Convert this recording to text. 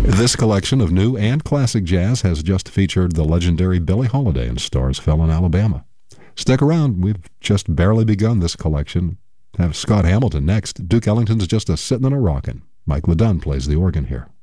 This collection of new and classic jazz has just featured the legendary Billie Holiday and Stars Fell in Alabama. Stick around, we've just barely begun this collection. Have Scott Hamilton next. Duke Ellington's just a sittin' and a rockin'. Mike LeDunn plays the organ here.